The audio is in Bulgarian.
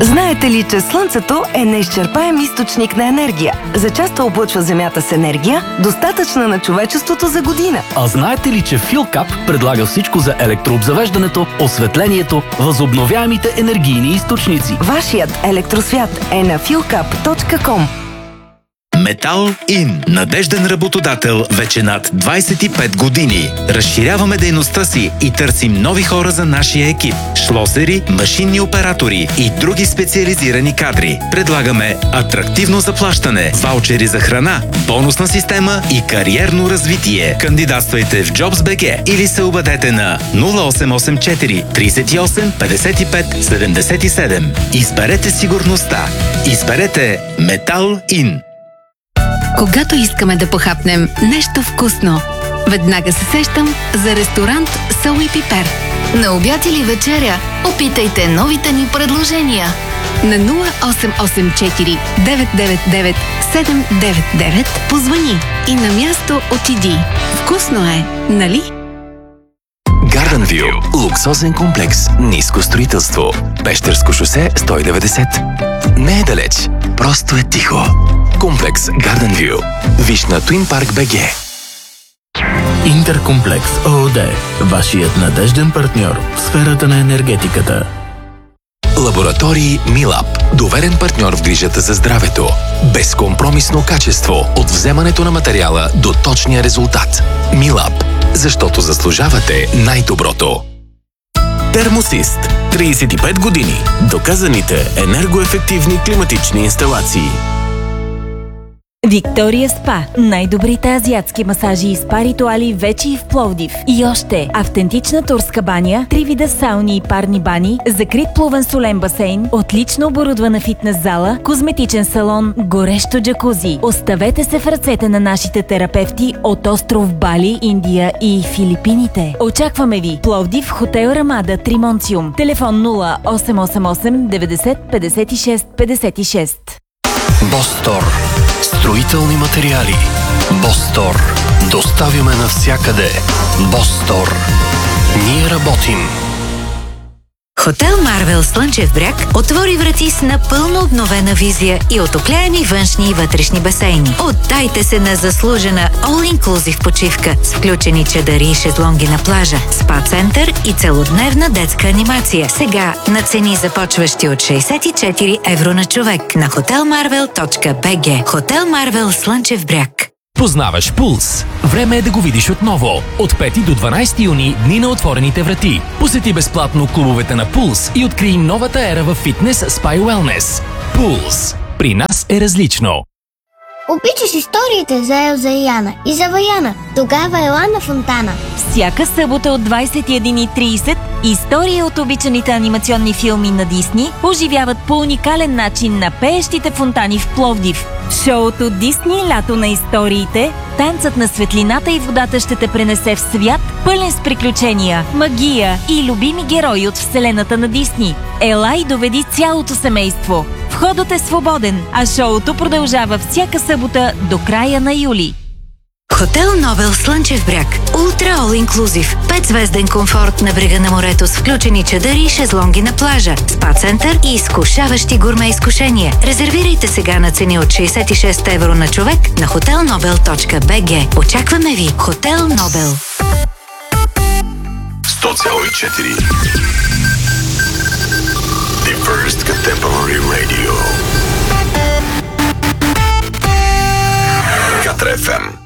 Знаете ли, че Слънцето е неизчерпаем източник на енергия? Зачесто облъчва Земята с енергия, достатъчна на човечеството за година. А знаете ли, че Филкап предлага всичко за електрообзавеждането, осветлението, възобновяемите енергийни източници? Вашият електросвят е на philcap.com. Метал Ин. Надежден работодател вече над 25 години. Разширяваме дейността си и търсим нови хора за нашия екип. Шлосери, машинни оператори и други специализирани кадри. Предлагаме атрактивно заплащане, ваучери за храна, бонусна система и кариерно развитие. Кандидатствайте в JobsBG или се обадете на 0884 38 55 77. Изберете сигурността. Изберете Метал Ин. Когато искаме да похапнем нещо вкусно, веднага се сещам за ресторант Сол и Пипер. На обяд или вечеря, опитайте новите ни предложения. На 0884 999 799 позвъни и на място отиди. Вкусно е, нали? Garden View. Луксозен комплекс. Ниско строителство. Пещерско шосе 190. Не е далеч. Просто е тихо. Комплекс Garden View. Виж на Twin Park BG. Интеркомплекс ООД. Вашият надежден партньор в сферата на енергетиката. Лаборатории Милаб. Доверен партньор в грижата за здравето. Безкомпромисно качество от вземането на материала до точния резултат. Милаб. Защото заслужавате най-доброто. Термосист. 35 години. Доказаните енергоефективни климатични инсталации. Виктория Спа. Най-добрите азиатски масажи и спа ритуали вече и в Пловдив. И още автентична турска баня, 3 вида сауни и парни бани, закрит плувен солен басейн, отлично оборудвана фитнес зала, козметичен салон, горещо джакузи. Оставете се в ръцете на нашите терапевти от остров Бали, Индия и Филипините. Очакваме ви. Пловдив, хотел Рамада, Тримонциум. Телефон 0888 90 56 56. Бостор. Строителни материали. Бостор. Доставяме навсякъде. Бостор. Ние работим. Хотел Марвел Слънчев бряг отвори врати с напълно обновена визия и отопляеми външни и вътрешни басейни. Отдайте се на заслужена all-inclusive почивка с включени чадъри и шезлонги на плажа, спа-център и целодневна детска анимация. Сега на цени започващи от 64 евро на човек на hotelmarvel.bg. Хотел Марвел Слънчев бряг. Познаваш Пулс? Време е да го видиш отново. От 5 до 12 юни дни на отворените врати. Посети безплатно клубовете на Пулс и открий новата ера в фитнес, спа и уелнес. Пулс. При нас е различно. Обичаш историите за Елза и Яна и за Ваяна. Тогава ела на Фонтана. Всяка събота от 21:30 истории от обичаните анимационни филми на Дисни оживяват по уникален начин на пеещите фонтани в Пловдив. Шоуто Дисни Лято на историите, танцът на светлината и водата ще те пренесе в свят, пълен с приключения, магия и любими герои от вселената на Дисни. Ела и доведи цялото семейство. Входът е свободен, а шоуто продължава всяка събота до края на юли. Хотел Нобел Слънчев бряг. Ултра All Inclusive. 5-звезден комфорт на брега на морето с включени чадъри и шезлонги на плажа, спа-център и изкушаващи гурме изкушения. Резервирайте сега на цени от 66 евро на човек на hotelnobel.bg. Очакваме ви. Хотел Нобел. 100,4 The first contemporary radio. Катра FM.